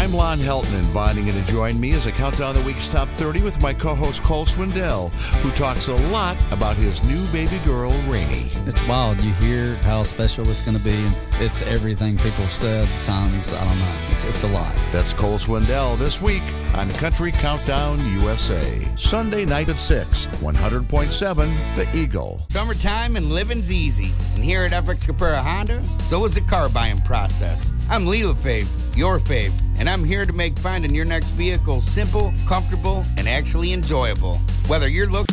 I'm Lon Helton, inviting you to join me as I count down the week's top 30 with my co-host Cole Swindell, who talks a lot about his new baby girl, Rainey. It's wild. You hear how special it's going to be, and it's everything people said times, I don't know. It's a lot. That's Cole Swindell this week on Country Countdown USA. Sunday night at 6, 100.7 The Eagle. Summertime and living's easy. And here at FX Capera Honda, so is the car buying process. I'm Lee LaFave, your fave, and I'm here to make finding your next vehicle simple, comfortable, and actually enjoyable. Whether you're looking